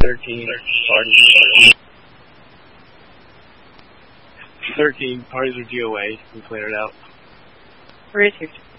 13 parties are DOA. We cleared it out. Received.